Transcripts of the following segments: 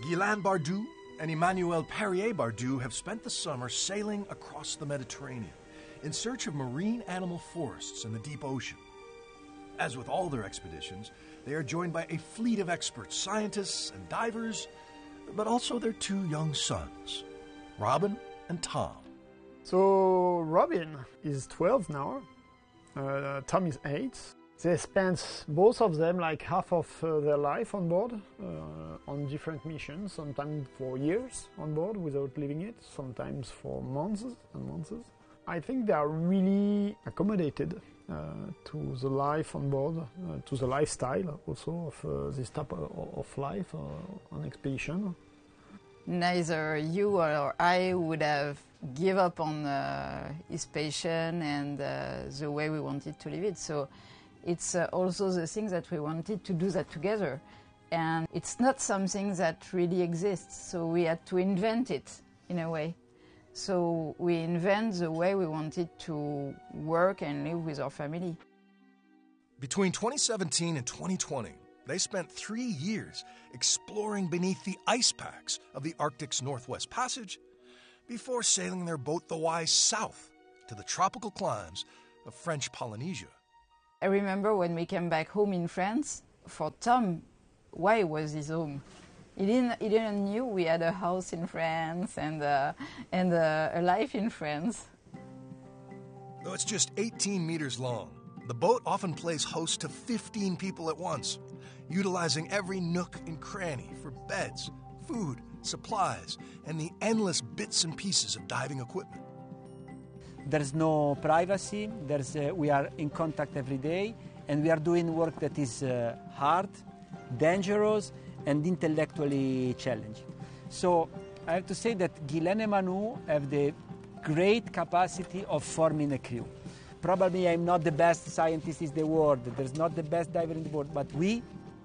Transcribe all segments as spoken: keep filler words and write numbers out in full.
Guylain Bardou and Emmanuel Perrier-Bardou have spent the summer sailing across the Mediterranean in search of marine animal forests in the deep ocean. As with all their expeditions, they are joined by a fleet of experts, scientists, and divers, but also their two young sons, Robin and Tom. So Robin is twelve now, uh, Tom is eight. They spent, both of them, like half of uh, their life on board, uh, on different missions, sometimes for years on board without leaving it, sometimes for months and months. I think they are really accommodated uh, to the life on board, uh, to the lifestyle also of uh, this type of, of life uh, on expedition. Neither you or I would have given up on uh, his passion and uh, the way we wanted to live it. So it's uh, also the thing that we wanted to do that together. And it's not something that really exists, so we had to invent it in a way. So we invent the way we wanted to work and live with our family. Between twenty seventeen and twenty twenty, they spent three years exploring beneath the ice packs of the Arctic's Northwest Passage before sailing their boat the Wise south to the tropical climes of French Polynesia. I remember when we came back home in France, for Tom, why was his home? He didn't, he didn't knew we had a house in France and, uh, and uh, a life in France. Though it's just eighteen meters long, the boat often plays host to fifteen people at once, utilizing every nook and cranny for beds, food, supplies, and the endless bits and pieces of diving equipment. There's no privacy, There's, uh, we are in contact every day, and we are doing work that is uh, hard, dangerous, and intellectually challenging. So I have to say that Guylain and Manu have the great capacity of forming a crew. Probably I'm not the best scientist in the world, there's not the best diver in the world, but we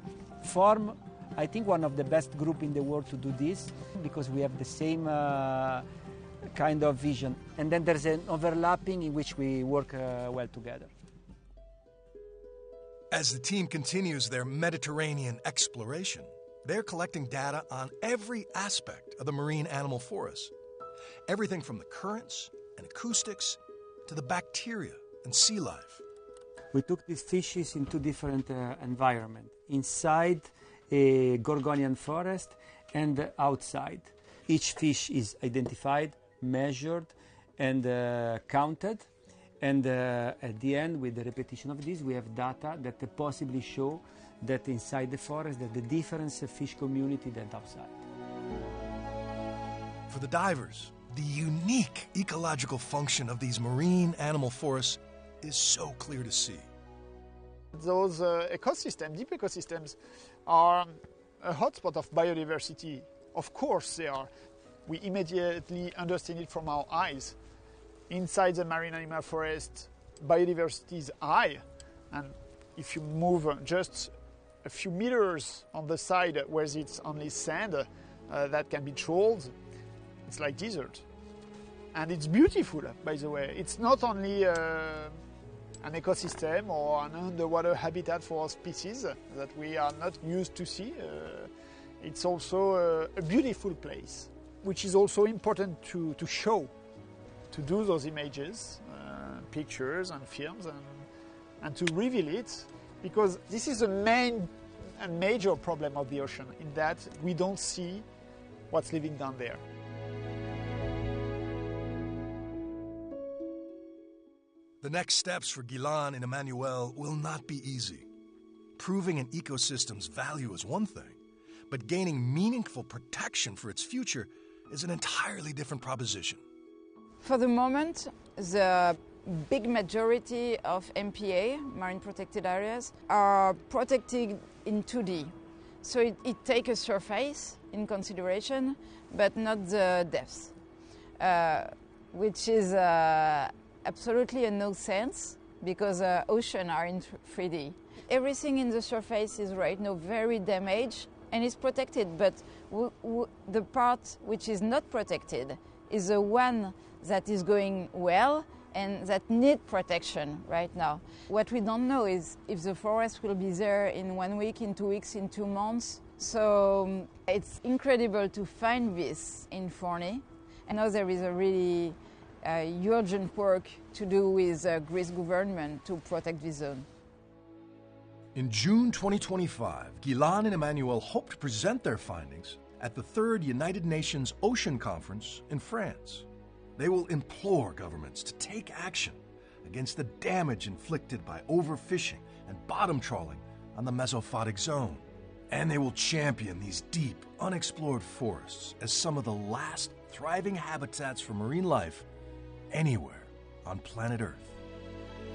form, I think, one of the best groups in the world to do this, because we have the same uh, kind of vision. And then there's an overlapping in which we work uh, well together. As the team continues their Mediterranean exploration, they're collecting data on every aspect of the marine animal forest. Everything from the currents and acoustics to the bacteria and sea life. We took these fishes in two different uh, environments, inside a Gorgonian forest and outside. Each fish is identified, measured, and uh, counted. And uh, at the end, with the repetition of this, we have data that possibly show that inside the forest, that the difference of fish community than outside. For the divers, the unique ecological function of these marine animal forests is so clear to see. Those uh, ecosystems, deep ecosystems, are a hotspot of biodiversity. Of course they are. We immediately understand it from our eyes. Inside the marine animal forest, biodiversity is high, and if you move just a few meters on the side where it's only sand uh, that can be trolled, it's like desert. And it's beautiful, by the way. It's not only uh, an ecosystem or an underwater habitat for species that we are not used to see. Uh, it's also a, a beautiful place, which is also important to, to show, to do those images, uh, pictures and films, and, and to reveal it, because this is the main and major problem of the ocean, in that we don't see what's living down there. The next steps for Guylain and Emmanuel will not be easy. Proving an ecosystem's value is one thing, but gaining meaningful protection for its future is an entirely different proposition. For the moment, the big majority of M P A, marine protected areas, are protected in two D. So it, it takes a surface in consideration, but not the depth, uh, which is uh, absolutely a no sense, because uh, oceans are in three D. Everything in the surface is right now very damaged and is protected, but w w the part which is not protected is the one that is going well and that need protection right now. What we don't know is if the forest will be there in one week, in two weeks, in two months. So um, it's incredible to find this in Forney. I know there is a really uh, urgent work to do with the uh, Greece government to protect this zone. In June twenty twenty-five, Ghilan and Emmanuel hope to present their findings at the third United Nations Ocean Conference in France. They will implore governments to take action against the damage inflicted by overfishing and bottom trawling on the mesophotic zone. And they will champion these deep, unexplored forests as some of the last thriving habitats for marine life anywhere on planet Earth.